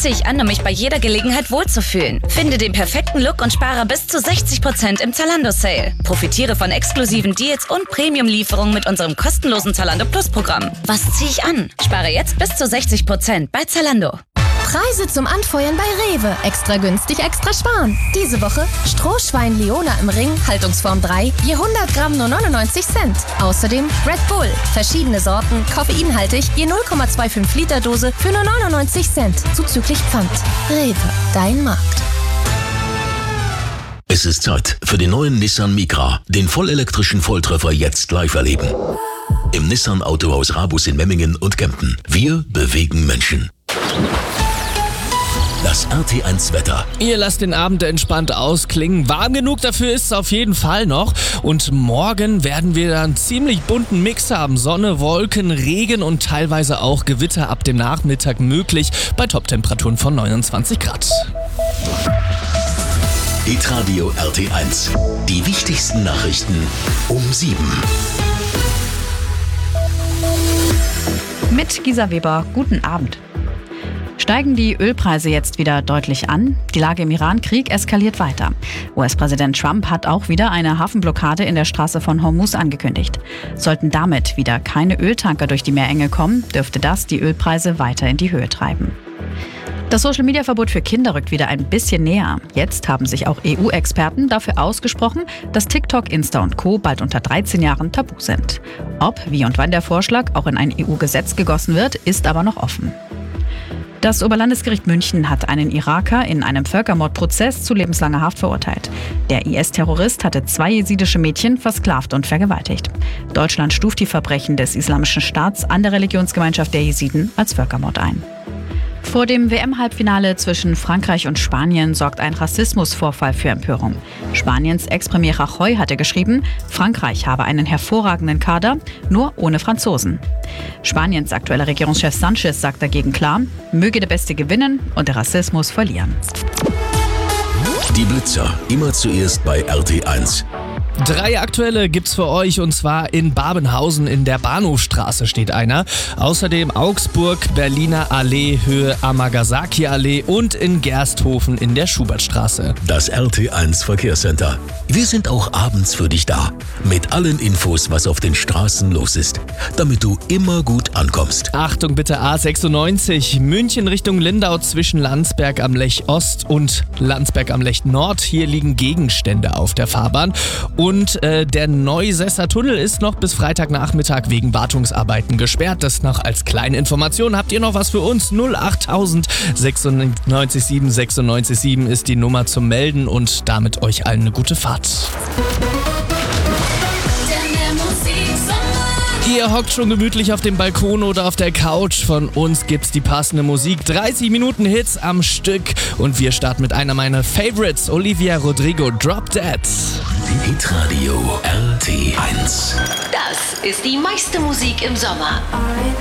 ziehe ich an, um mich bei jeder Gelegenheit wohlzufühlen? Finde den perfekten Look und spare bis zu 60% im Zalando-Sale. Profitiere von exklusiven Deals und Premium-Lieferungen mit unserem kostenlosen Zalando Plus-Programm. Was ziehe ich an? Spare jetzt bis zu 60% bei Zalando. Preise zum Anfeuern bei Rewe. Extra günstig, extra sparen. Diese Woche Strohschwein Leona im Ring, Haltungsform 3, je 100 Gramm nur 99 Cent. Außerdem Red Bull, verschiedene Sorten, koffeinhaltig, je 0,25 Liter Dose für nur 99 Cent, zuzüglich Pfand. Rewe, dein Markt. Es ist Zeit für den neuen Nissan Micra, den vollelektrischen Volltreffer jetzt live erleben. Im Nissan Autohaus Rabus in Memmingen und Kempten. Wir bewegen Menschen. Das RT1-Wetter. Ihr lasst den Abend entspannt ausklingen. Warm genug dafür ist es auf jeden Fall noch. Und morgen werden wir einen ziemlich bunten Mix haben. Sonne, Wolken, Regen und teilweise auch Gewitter ab dem Nachmittag möglich bei Toptemperaturen von 29 Grad. Hitradio RT1. Die wichtigsten Nachrichten um 7. Mit Gisa Weber, guten Abend. Steigen die Ölpreise jetzt wieder deutlich an? Die Lage im Iran-Krieg eskaliert weiter. US-Präsident Trump hat auch wieder eine Hafenblockade in der Straße von Hormuz angekündigt. Sollten damit wieder keine Öltanker durch die Meerenge kommen, dürfte das die Ölpreise weiter in die Höhe treiben. Das Social-Media-Verbot für Kinder rückt wieder ein bisschen näher. Jetzt haben sich auch EU-Experten dafür ausgesprochen, dass TikTok, Insta und Co. bald unter 13 Jahren tabu sind. Ob, wie und wann der Vorschlag auch in ein EU-Gesetz gegossen wird, ist aber noch offen. Das Oberlandesgericht München hat einen Iraker in einem Völkermordprozess zu lebenslanger Haft verurteilt. Der IS-Terrorist hatte 2 jesidische Mädchen versklavt und vergewaltigt. Deutschland stuft die Verbrechen des Islamischen Staats an der Religionsgemeinschaft der Jesiden als Völkermord ein. Vor dem WM-Halbfinale zwischen Frankreich und Spanien sorgt ein Rassismusvorfall für Empörung. Spaniens Ex-Premier Rajoy hatte geschrieben, Frankreich habe einen hervorragenden Kader, nur ohne Franzosen. Spaniens aktueller Regierungschef Sanchez sagt dagegen klar, möge der Beste gewinnen und der Rassismus verlieren. Die Blitzer, immer zuerst bei RT1. 3 aktuelle gibt's für euch und zwar in Babenhausen in der Bahnhofstraße steht einer. Außerdem Augsburg, Berliner Allee, Höhe Amagasaki Allee und in Gersthofen in der Schubertstraße. Das RT1 Verkehrscenter. Wir sind auch abends für dich da. Mit allen Infos, was auf den Straßen los ist. Damit du immer gut ankommst. Achtung bitte A96, München Richtung Lindau zwischen Landsberg am Lech Ost und Landsberg am Lech Nord. Hier liegen Gegenstände auf der Fahrbahn. Und der Neusesser Tunnel ist noch bis Freitagnachmittag wegen Wartungsarbeiten gesperrt. Das noch als kleine Information. Habt ihr noch was für uns? 08000 967 967 ist die Nummer zum Melden und damit euch allen eine gute Fahrt. Ihr hockt schon gemütlich auf dem Balkon oder auf der Couch. Von uns gibt's die passende Musik. 30 Minuten Hits am Stück. Und wir starten mit einer meiner Favorites, Olivia Rodrigo, Drop Dead. Hitradio RT1. Das ist die meiste Musik im Sommer.